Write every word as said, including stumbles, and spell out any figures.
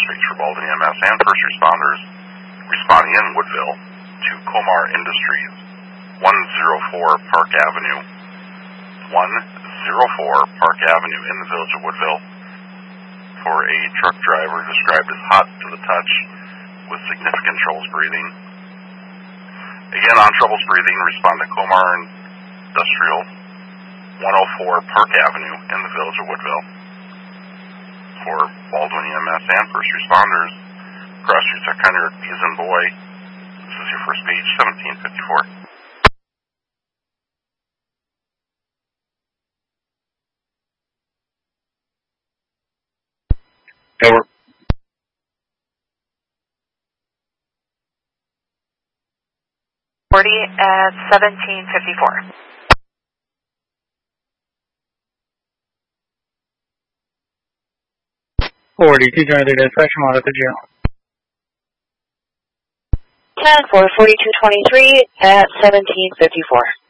speech for Baldwin E M S and first responders responding in Woodville to Comar Industries, one oh four Park Avenue, one oh four Park Avenue in the village of Woodville, for a truck driver described as hot to the touch with significant troubles breathing. Again, on troubles breathing, respond to Comar Industrial, one oh four Park Avenue in the village of Woodville. For Baldwin E M S and first responders, cross streets are Cunner, Bees and Boy. This is your first page, seventeen fifty-four. Over. forty at seventeen fifty-four. forty-two, join the dispatch model to jail. ten for forty-two twenty-three at seventeen fifty-four.